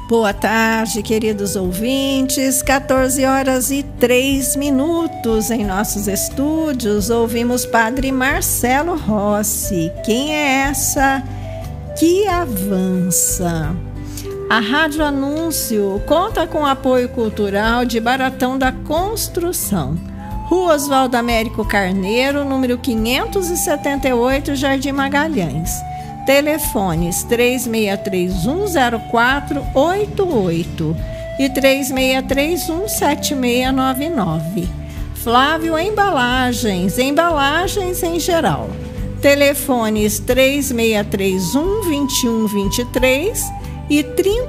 Boa tarde, queridos ouvintes. 14h03 em nossos estúdios. Ouvimos Padre Marcelo Rossi. Quem é essa que avança? A Rádio Anúncio conta com apoio cultural de Baratão da Construção. Rua Oswaldo Américo Carneiro, número 578, Jardim Magalhães. Telefones 36310488 e 36317699. Flávio Embalagens em geral. Telefones 36312123 e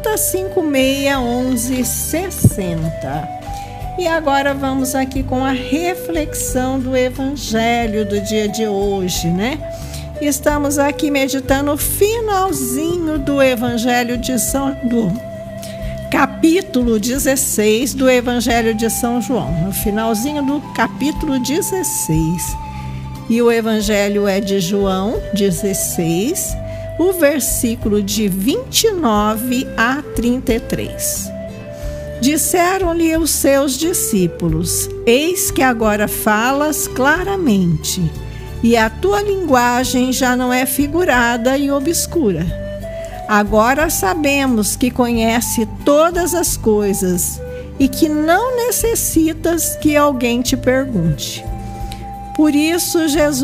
30561160. E agora vamos aqui com a reflexão do Evangelho do dia de hoje, né? Estamos aqui meditando o finalzinho do Evangelho do capítulo 16 do Evangelho de São João, no finalzinho do capítulo 16. E o Evangelho é de João 16, o versículo de 29 a 33. Disseram-lhe os seus discípulos: Eis que agora falas claramente, e a tua linguagem já não é figurada e obscura. Agora sabemos que conhece todas as coisas e que não necessitas que alguém te pergunte. Por isso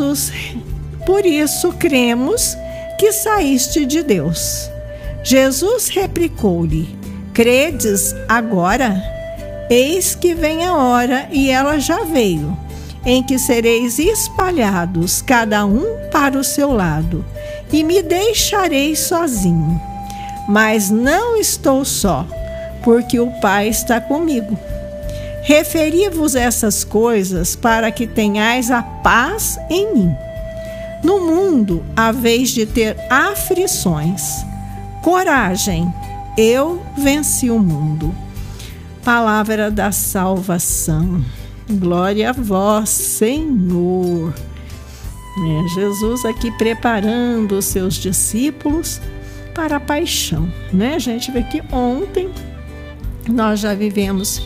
cremos que saíste de Deus. Jesus replicou-lhe: Credes agora? Eis que vem a hora, e ela já veio, em que sereis espalhados, cada um para o seu lado, e me deixareis sozinho. Mas não estou só, porque o Pai está comigo. Referi-vos essas coisas para que tenhais a paz em mim. No mundo haveis de ter aflições. Coragem, eu venci o mundo. Palavra da salvação. Glória a vós, Senhor. Jesus aqui preparando os seus discípulos para a paixão, né? A gente vê que ontem nós já vivemos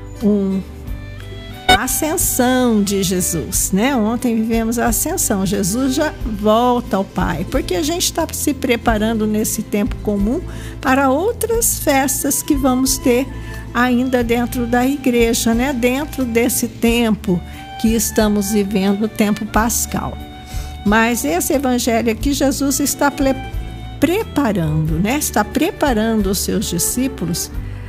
a ascensão de Jesus, né? Ontem vivemos a ascensão. Jesus já volta ao Pai, porque a gente está se preparando nesse tempo comum para outras festas que vamos ter ainda dentro da igreja, né? Dentro desse tempo que estamos vivendo, o tempo pascal. Mas esse evangelho aqui, Jesus está preparando, né? Está preparando os seus discípulos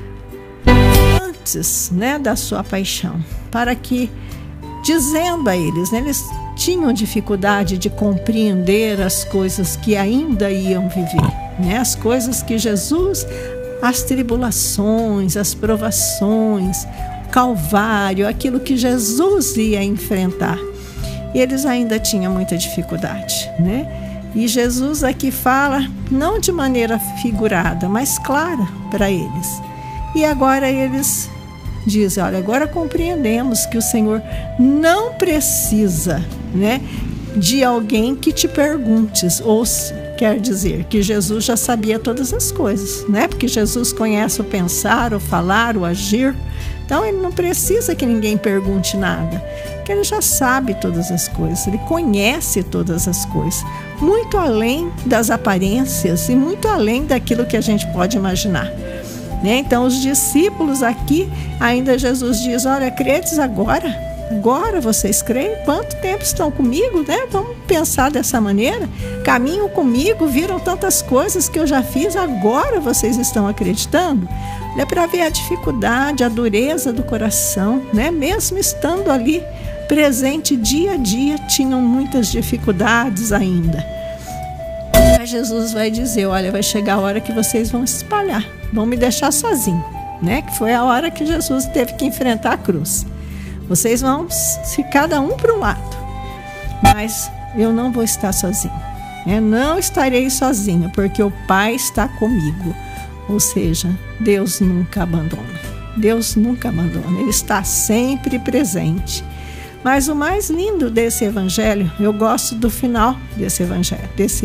antes, né, da sua paixão, para que, dizendo a eles, né, eles tinham dificuldade de compreender as coisas que ainda iam viver, né? As coisas que Jesus, as tribulações, as provações, o Calvário, aquilo que Jesus ia enfrentar. E eles ainda tinham muita dificuldade, né? E Jesus aqui fala, não de maneira figurada, mas clara para eles. E agora eles dizem, olha, agora compreendemos que o Senhor não precisa, né, de alguém que te perguntes, ou quer dizer que Jesus já sabia todas as coisas, né? Porque Jesus conhece o pensar, o falar, o agir. Então, ele não precisa que ninguém pergunte nada, porque ele já sabe todas as coisas, ele conhece todas as coisas, muito além das aparências e muito além daquilo que a gente pode imaginar, né? Então, os discípulos aqui, ainda Jesus diz, olha, credes agora? Agora vocês creem? Quanto tempo estão comigo, né? Vamos pensar dessa maneira. Caminham comigo, viram tantas coisas que eu já fiz, agora vocês estão acreditando? É para ver a dificuldade, a dureza do coração, né? Mesmo estando ali presente dia a dia, tinham muitas dificuldades ainda. Mas Jesus vai dizer, olha, vai chegar a hora que vocês vão se espalhar, vão me deixar sozinho, né? Que foi a hora que Jesus teve que enfrentar a cruz. Vocês vão se cada um para um lado, mas eu não vou estar sozinho. Eu não estarei sozinho, porque o Pai está comigo. Ou seja, Deus nunca abandona. Deus nunca abandona, Ele está sempre presente. Mas o mais lindo desse evangelho, eu gosto do final desse evangelho,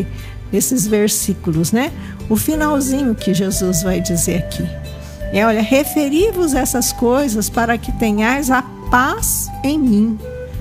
esses versículos, né? O finalzinho que Jesus vai dizer aqui. Olha, referi-vos essas coisas para que tenhais a paz em mim.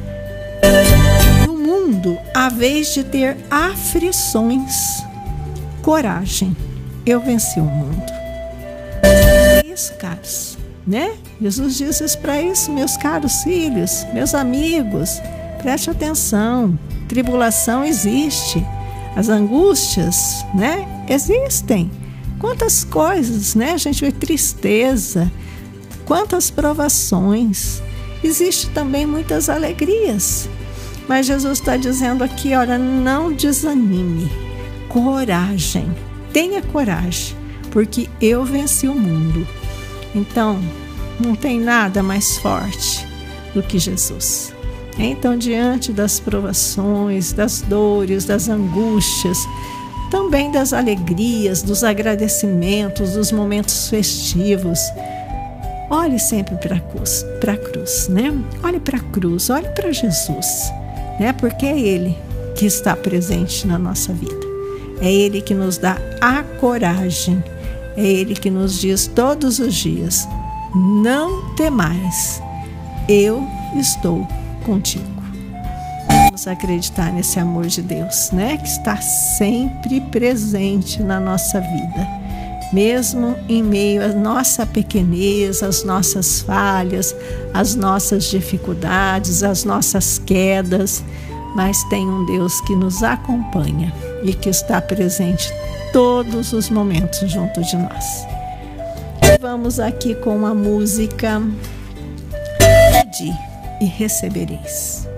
No mundo, haveis de ter aflições. Coragem, eu venci o mundo. É isso, caros, né? Jesus diz isso para isso, meus caros filhos, meus amigos. Preste atenção, tribulação existe. As angústias, né? Existem. Quantas coisas, né? A gente vê tristeza, quantas provações. Existe também muitas alegrias. Mas Jesus está dizendo aqui, olha, não desanime. Coragem. Tenha coragem, porque eu venci o mundo. Então, não tem nada mais forte do que Jesus. Então, diante das provações, das dores, das angústias, também das alegrias, dos agradecimentos, dos momentos festivos, olhe sempre para a cruz, né? Olhe para a cruz, olhe para Jesus, né? Porque é Ele que está presente na nossa vida. É Ele que nos dá a coragem. É Ele que nos diz todos os dias: não temais, eu estou contigo. Vamos acreditar nesse amor de Deus, né? Que está sempre presente na nossa vida, mesmo em meio à nossa pequenez, às nossas falhas, às nossas dificuldades, às nossas quedas, mas tem um Deus que nos acompanha e que está presente todos os momentos junto de nós. E vamos aqui com a música Pedi e Recebereis.